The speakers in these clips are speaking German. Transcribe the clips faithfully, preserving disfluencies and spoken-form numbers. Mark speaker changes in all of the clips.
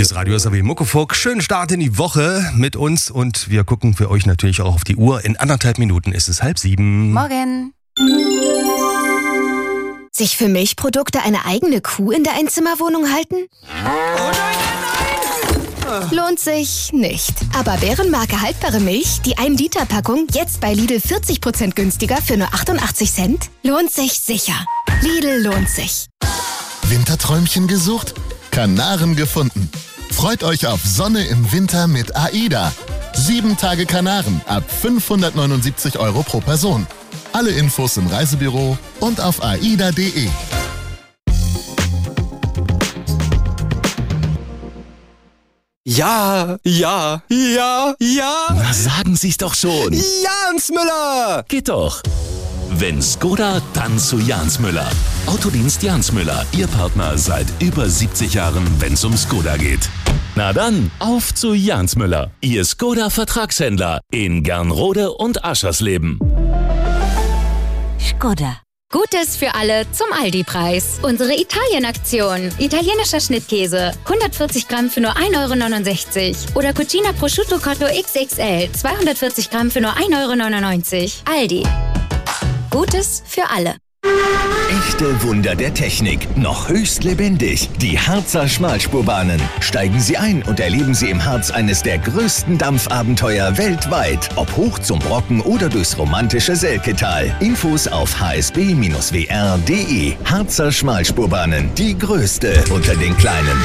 Speaker 1: ist Radio S A W Muckefuck. Schönen Start in die Woche mit uns und wir gucken für euch natürlich auch auf die Uhr. In anderthalb Minuten ist es halb sieben.
Speaker 2: Morgen.
Speaker 3: Sich für Milchprodukte eine eigene Kuh in der Einzimmerwohnung halten?
Speaker 2: Oh nein, nein, nein!
Speaker 3: Lohnt sich nicht. Aber Bärenmarke haltbare Milch, die ein Liter Packung, jetzt bei Lidl vierzig Prozent günstiger für nur achtundachtzig Cent? Lohnt sich sicher. Lidl lohnt sich.
Speaker 4: Winterträumchen gesucht? Kanaren gefunden. Freut euch auf Sonne im Winter mit AIDA. Sieben Tage Kanaren ab fünfhundertneunundsiebzig Euro pro Person. Alle Infos im Reisebüro und auf aida punkt de.
Speaker 5: Ja, ja, ja, ja.
Speaker 6: Na, sagen Sie's doch schon.
Speaker 5: Jans Müller.
Speaker 6: Geht doch. Wenn Skoda, dann zu Jans Müller. Autodienst Jans Müller, Ihr Partner seit über siebzig Jahren, wenn's um Skoda geht. Na dann, auf zu Jans Müller, Ihr Skoda-Vertragshändler in Gernrode und Aschersleben.
Speaker 2: Skoda.
Speaker 7: Gutes für alle zum Aldi-Preis. Unsere Italien-Aktion. Italienischer Schnittkäse. hundertvierzig Gramm für nur ein Euro neunundsechzig. Oder Cucina Prosciutto Cotto X X L. zweihundertvierzig Gramm für nur ein Euro neunundneunzig. Aldi. Gutes für alle.
Speaker 8: Echte Wunder der Technik, noch höchst lebendig. Die Harzer Schmalspurbahnen. Steigen Sie ein und erleben Sie im Harz eines der größten Dampfabenteuer weltweit. Ob hoch zum Brocken oder durchs romantische Selketal. Infos auf h s b Bindestrich w r punkt de. Harzer Schmalspurbahnen, die größte unter den kleinen.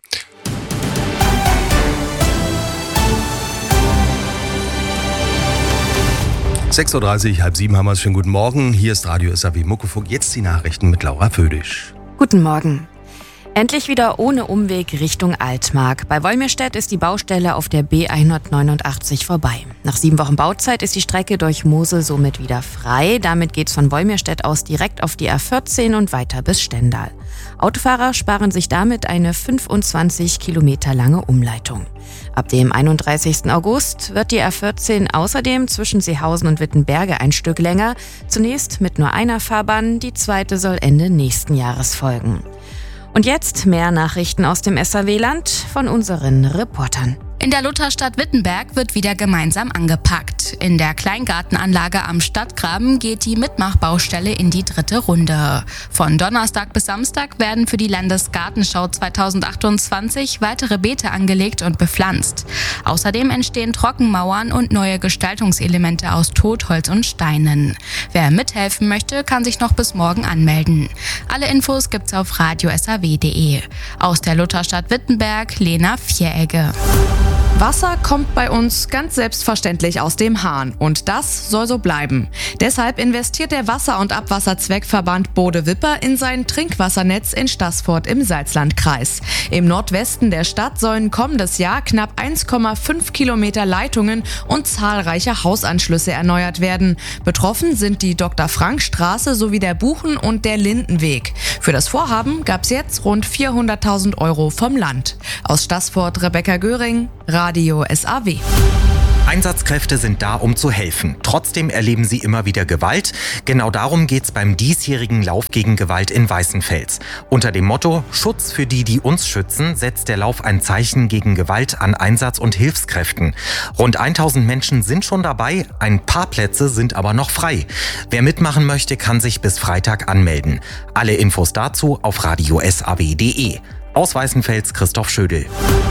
Speaker 1: sechs Uhr dreißig, halb sieben haben wir es. Schönen guten Morgen. Hier ist Radio S A W Muckefuck. Jetzt die Nachrichten mit Laura Födisch.
Speaker 2: Guten Morgen. Endlich wieder ohne Umweg Richtung Altmark. Bei Wolmirstedt ist die Baustelle auf der B hundertneunundachtzig vorbei. Nach sieben Wochen Bauzeit ist die Strecke durch Mosel somit wieder frei. Damit geht's von Wolmirstedt aus direkt auf die A vierzehn und weiter bis Stendal. Autofahrer sparen sich damit eine fünfundzwanzig Kilometer lange Umleitung. Ab dem einunddreißigsten August wird die A vierzehn außerdem zwischen Seehausen und Wittenberge ein Stück länger. Zunächst mit nur einer Fahrbahn, die zweite soll Ende nächsten Jahres folgen. Und jetzt mehr Nachrichten aus dem S A W-Land von unseren Reportern.
Speaker 9: In der Lutherstadt Wittenberg wird wieder gemeinsam angepackt. In der Kleingartenanlage am Stadtgraben geht die Mitmachbaustelle in die dritte Runde. Von Donnerstag bis Samstag werden für die Landesgartenschau zweitausendachtundzwanzig weitere Beete angelegt und bepflanzt. Außerdem entstehen Trockenmauern und neue Gestaltungselemente aus Totholz und Steinen. Wer mithelfen möchte, kann sich noch bis morgen anmelden. Alle Infos gibt's auf radio s a w punkt de. Aus der Lutherstadt Wittenberg, Lena Vieregge.
Speaker 10: Wasser kommt bei uns ganz selbstverständlich aus dem Hahn und das soll so bleiben. Deshalb investiert der Wasser- und Abwasserzweckverband Bode-Wipper in sein Trinkwassernetz in Staßfurt im Salzlandkreis. Im Nordwesten der Stadt sollen kommendes Jahr knapp eins Komma fünf Kilometer Leitungen und zahlreiche Hausanschlüsse erneuert werden. Betroffen sind die Doktor-Frank-Straße sowie der Buchen- und der Lindenweg. Für das Vorhaben gab es jetzt rund vierhunderttausend Euro vom Land. Aus Staßfurt Rebecca Göring, Radio S A W.
Speaker 11: Einsatzkräfte sind da, um zu helfen. Trotzdem erleben sie immer wieder Gewalt. Genau darum geht's beim diesjährigen Lauf gegen Gewalt in Weißenfels. Unter dem Motto Schutz für die, die uns schützen, setzt der Lauf ein Zeichen gegen Gewalt an Einsatz- und Hilfskräften. Rund tausend Menschen sind schon dabei, ein paar Plätze sind aber noch frei. Wer mitmachen möchte, kann sich bis Freitag anmelden. Alle Infos dazu auf radio s a w punkt de. Aus Weißenfels Christoph Schödel.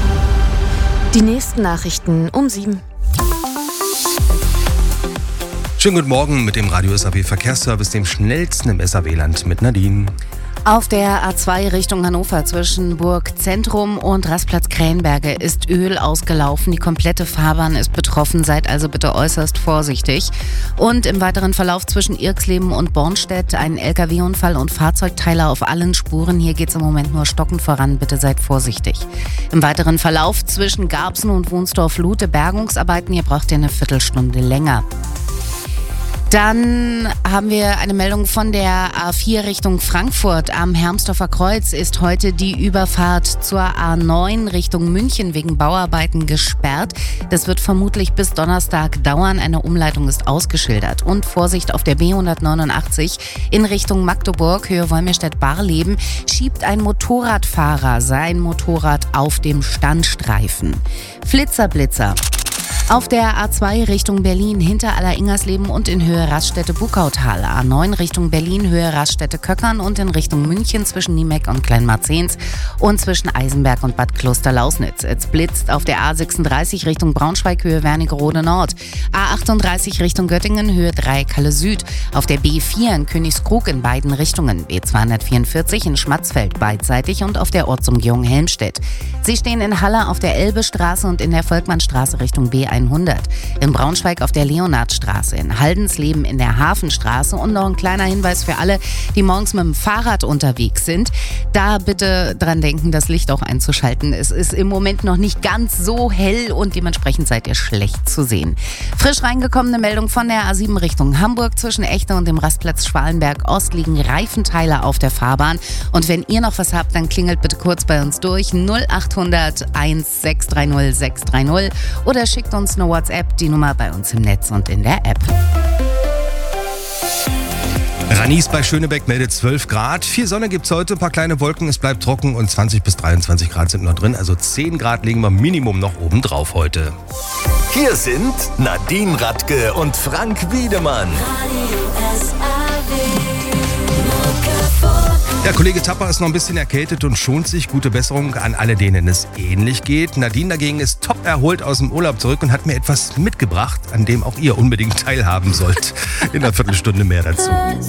Speaker 2: Die nächsten Nachrichten um sieben.
Speaker 1: Schönen guten Morgen mit dem Radio S A W Verkehrsservice, dem schnellsten im S A W-Land mit Nadine.
Speaker 12: Auf der A zwei Richtung Hannover zwischen Burg Zentrum und Rastplatz Krähenberge ist Öl ausgelaufen. Die komplette Fahrbahn ist betroffen, seid also bitte äußerst vorsichtig. Und im weiteren Verlauf zwischen Irxleben und Bornstedt ein L K W-Unfall und Fahrzeugteile auf allen Spuren. Hier geht es im Moment nur stockend voran, bitte seid vorsichtig. Im weiteren Verlauf zwischen Garbsen und Wohnsdorf-Lute Bergungsarbeiten, hier braucht ihr eine Viertelstunde länger. Dann haben wir eine Meldung von der A vier Richtung Frankfurt. Am Hermsdorfer Kreuz ist heute die Überfahrt zur A neun Richtung München wegen Bauarbeiten gesperrt. Das wird vermutlich bis Donnerstag dauern. Eine Umleitung ist ausgeschildert. Und Vorsicht auf der B hundertneunundachtzig in Richtung Magdeburg, Höhe Wolmirstedt-Barleben, schiebt ein Motorradfahrer sein Motorrad auf dem Standstreifen. Flitzerblitzer. Auf der A zwei Richtung Berlin hinter Aller-Ingersleben und in Höhe Raststätte-Bukautal. A neun Richtung Berlin, Höhe Raststätte-Köckern und in Richtung München zwischen Niemeck und Kleinmarzens und zwischen Eisenberg und Bad Klosterlausnitz. Es blitzt auf der A sechsunddreißig Richtung Braunschweig, Höhe Wernigerode Nord. A achtunddreißig Richtung Göttingen, Höhe drei Kalle Süd. Auf der B vier in Königskrug in beiden Richtungen. B zweihundertvierundvierzig in Schmatzfeld beidseitig und auf der Ortsumgehung Helmstedt. Sie stehen in Halle auf der Elbestraße und in der Volkmannstraße Richtung B hundert. In Braunschweig auf der Leonardstraße, in Haldensleben in der Hafenstraße und noch ein kleiner Hinweis für alle, die morgens mit dem Fahrrad unterwegs sind. Da bitte dran denken, das Licht auch einzuschalten. Es ist im Moment noch nicht ganz so hell und dementsprechend seid ihr schlecht zu sehen. Frisch reingekommene Meldung von der A sieben Richtung Hamburg. Zwischen Echte und dem Rastplatz Schwalenberg Ost liegen Reifenteile auf der Fahrbahn. Und wenn ihr noch was habt, dann klingelt bitte kurz bei uns durch null achthundert eins sechs drei null sechs drei null oder schickt uns eine WhatsApp, die Nummer bei uns im Netz und in der App.
Speaker 1: Ranis bei Schönebeck meldet zwölf Grad. Viel Sonne gibt's heute, ein paar kleine Wolken, es bleibt trocken und zwanzig bis dreiundzwanzig Grad sind noch drin. Also zehn Grad legen wir Minimum noch oben drauf heute.
Speaker 8: Hier sind Nadine Radke und Frank Wiedemann.
Speaker 1: Der Kollege Tapper ist noch ein bisschen erkältet und schont sich. Gute Besserung an alle, denen es ähnlich geht. Nadine dagegen ist top erholt aus dem Urlaub zurück und hat mir etwas mitgebracht, an dem auch ihr unbedingt teilhaben sollt. In einer Viertelstunde mehr dazu.